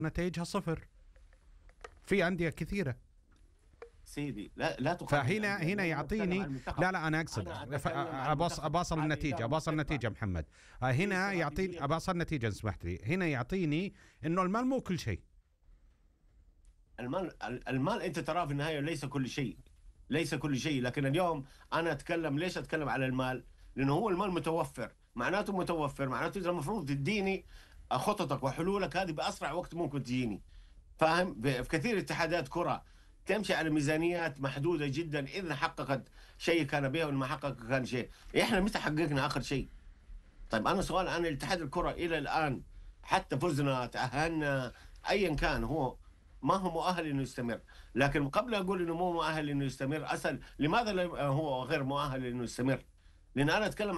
نتائجها صفر. في أندية كثيرة سيدي لا فهنا يعطيني لا أنا أقصد أباصل النتيجة محمد. هنا يعطيني أباصل النتيجة إن سمحت لي. هنا يعطيني إنه المال مو كل شيء. المال أنت تراه في النهاية ليس كل شيء. لكن اليوم أنا ليش أتكلم على المال؟ لأنه هو المال متوفر، معناته أنت المفروض تديني خططك وحلولك هذه بأسرع وقت ممكن تجيني. فاهم؟ في كثير اتحادات كرة تمشي على ميزانيات محدودة جدا، إذا حققت شيء كان بها وإن ما حقق كان شيء. إحنا متى حققنا آخر شيء؟ طيب أنا سؤال، أنا الاتحاد الكرة إلى الآن حتى فزنا تأهلنا أيا كان هو ما هو مؤهل إنه يستمر. لكن قبل أقول إنه مو مؤهل إنه يستمر أسأل لماذا هو غير مؤهل إنه يستمر؟ لأن أنا أتكلم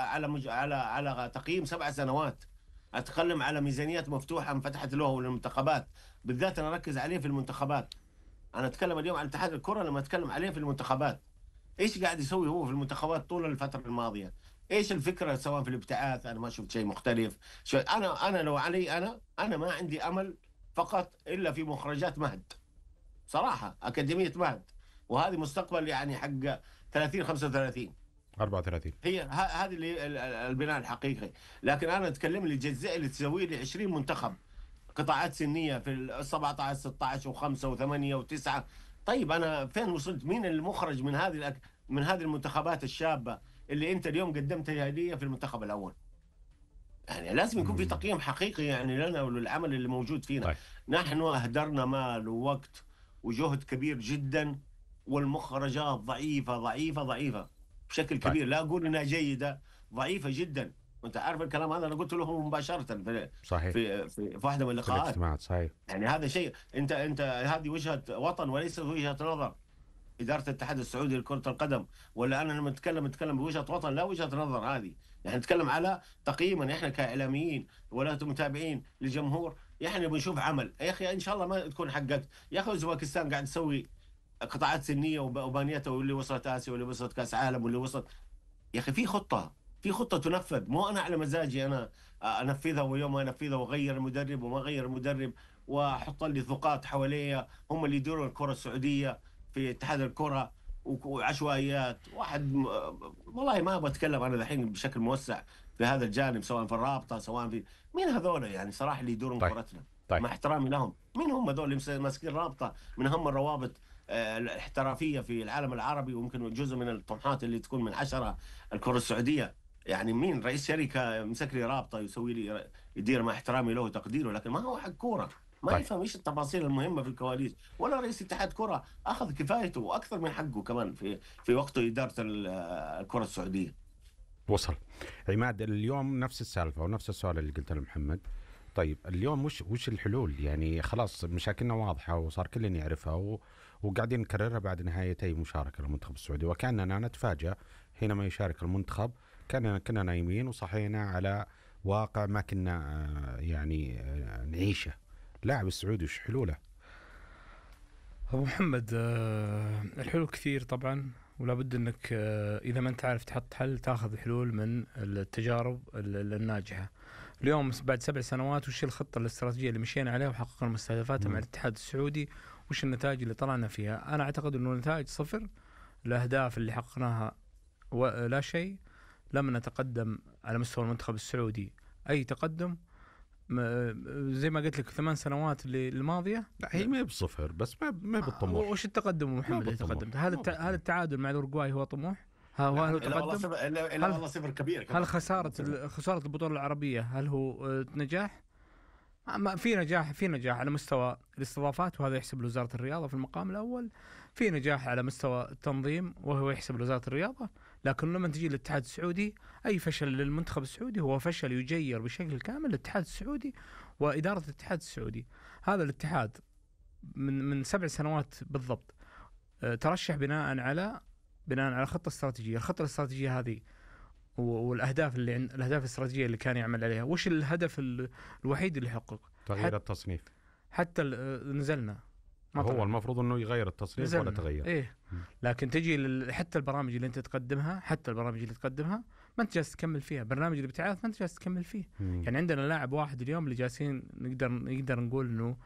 على تقييم 7 سنوات، أتكلم على ميزانيات مفتوحة انفتحت له للمنتخبات، بالذات أنا أركز عليه في المنتخبات. أنا أتكلم اليوم عن اتحاد الكرة لما أتكلم عليه في المنتخبات. إيش قاعد يسوي هو في المنتخبات طول الفترة الماضية؟ إيش الفكرة سواء في الابتعاث؟ أنا ما شفت شيء مختلف. أنا لو علي أنا ما عندي أمل فقط إلا في مخرجات مهد صراحة، أكاديمية مهد، وهذه مستقبل يعني حق 30 35 34 هي هذه اللي البناء الحقيقي. لكن أنا أتكلم لي الجزء اللي تسوي لي 20 منتخب قطاعات سنية في 17 16 و5 و8 و9. طيب أنا فين وصلت؟ مين المخرج من هذه المنتخبات الشابة اللي أنت اليوم قدمتها هدية في المنتخب الأول؟ يعني لازم يكون في تقييم حقيقي يعني لنا وللعمل اللي موجود فينا. طيب. نحن أهدرنا مال ووقت وجهد كبير جدا، والمخرجات ضعيفة بشكل كبير. طيب. لا أقول إنها جيدة، ضعيفة جدا. وأنت عارف الكلام هذا أنا قلت له مباشرة صحيح. في واحدة من اللقاءات. صحيح. يعني هذا شيء أنت هذه وجهة وطن وليس وجهة نظر إدارة الاتحاد السعودي لكرة القدم. ولا أنا لما نتكلم بوجهة وطن لا وجهة نظر هذه. يعني نتكلم على تقييما إحنا كإعلاميين ولا متابعين للجمهور. يعني بنشوف عمل يا أخي إن شاء الله ما تكون حققت. يا أخي أوزباكستان قاعد تسوي قطاعات سنية وبانيتها، واللي وصلت آسيا واللي وصلت كأس عالم واللي وصلت. يا أخي في خطة تنفذ، مو أنا على مزاجي أنا أنفذها ويوم ما أنفذها وغير المدرب وما غير المدرب وأحط لي ثقات حواليا هم اللي يديرون الكرة السعودية في اتحاد الكرة وعشوائيات. والله ما بتكلم أنا الحين بشكل موسع في هذا الجانب، سواء في الرابطة سواء في مين هذول يعني صراحة اللي يدورون كرتنا. مع احترامي لهم، مين هم هذول اللي ماسكين رابطة من أهم الروابط الاحترافية في العالم العربي، وممكن جزء من الطموحات اللي تكون من 10 الكرة السعودية. يعني مين رئيس شركة مسك لي رابطة يسوي لي يدير مع احترامي له وتقديره، لكن ما هو حق كورة، ما يفهم ايش التفاصيل المهمة في الكواليس. ولا رئيس اتحاد كرة اخذ كفايته واكثر من حقه كمان في وقته إدارة الكرة السعودية. وصل. عماد اليوم نفس السالفة ونفس السؤال اللي قلته لمحمد. طيب اليوم وش الحلول؟ يعني خلاص مشاكلنا واضحة وصار كلنا يعرفها وقاعدين نكررها بعد نهايتي مشاركة المنتخب السعودي، وكأننا نتفاجأ حينما يشارك المنتخب. كنا نايمين وصحينا على واقع ما كنا يعني نعيشه. لاعب السعودي وش حلوله؟ أبو محمد الحلول كثير طبعا، ولا بد أنك إذا ما أنت عارف تحط حل تأخذ حلول من التجارب الناجحة. اليوم بعد 7 سنوات وش الخطة الاستراتيجية اللي مشينا عليها وحققنا مستهدفاتها مع الاتحاد السعودي؟ وش النتائج اللي طلعنا فيها؟ أنا أعتقد أنه النتائج صفر. الأهداف اللي حققناها لا شيء. لم نتقدم على مستوى المنتخب السعودي أي تقدم. زي ما قلت لك 8 سنوات الماضية لا هي ما بصفر بس ما بالطموح. وش التقدم محمد اللي تقدمت؟ هل التعادل مع الأورجواي هو طموح؟ هو تقدم؟ إلا والله صفر كبير. هل خسارة البطولة العربية هل هو نجاح؟ في نجاح على مستوى الاستضافات وهذا يحسب لوزارة الرياضة في المقام الأول. في نجاح على مستوى التنظيم وهو يحسب لوزارة الرياضة. لكن لما تجي للاتحاد السعودي أي فشل للمنتخب السعودي هو فشل يجير بشكل كامل للاتحاد السعودي وإدارة الاتحاد السعودي. هذا الاتحاد من 7 سنوات بالضبط ترشح بناء على خطة استراتيجية. الخطة الاستراتيجية هذه والأهداف الأهداف الاستراتيجية اللي كان يعمل عليها، وش الهدف الوحيد اللي حقق؟ تغيير التصنيف. حتى نزلنا. هو المفروض انه يغير التصنيف ولا تغير. لكن تجي حتى البرامج اللي انت تقدمها ما انت جالس تكمل فيها، برنامج اللي بتعرف ما انت جالس تكمل فيه. يعني عندنا لاعب واحد اليوم اللي جالسين نقدر نقول انه